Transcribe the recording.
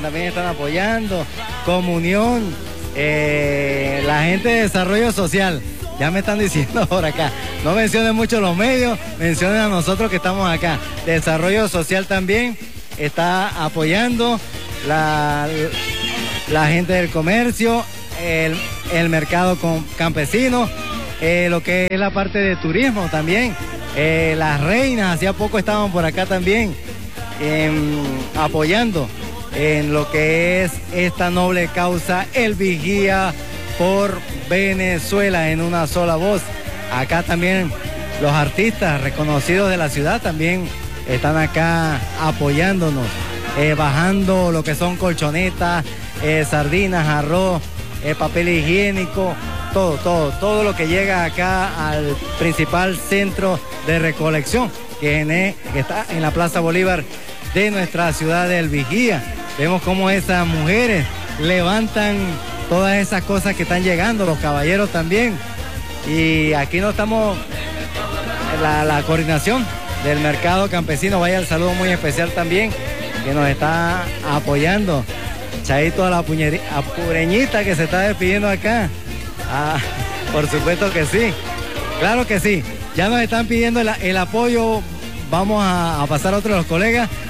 también están apoyando, Comunión, la gente de Desarrollo Social, ya me están diciendo por acá, no mencionen mucho los medios, mencionen a nosotros que estamos acá. Desarrollo Social también está apoyando, la gente del comercio, el mercado campesino, lo que es la parte de turismo también, las reinas, hacía poco estaban por acá también apoyando en lo que es esta noble causa, el Vigía por Venezuela, en una sola voz. Acá también los artistas reconocidos de la ciudad también están acá apoyándonos, bajando lo que son colchonetas, sardinas, arroz, papel higiénico, todo lo que llega acá al principal centro de recolección que está en la Plaza Bolívar de nuestra ciudad del Vigía. Vemos cómo esas mujeres levantan todas esas cosas que están llegando, los caballeros también. Y aquí no estamos, la coordinación del mercado campesino, vaya el saludo muy especial también, que nos está apoyando. Chaito a la pureñita que se está despidiendo acá. Por supuesto que sí, claro que sí. Ya nos están pidiendo el apoyo. Vamos a pasar a otro de los colegas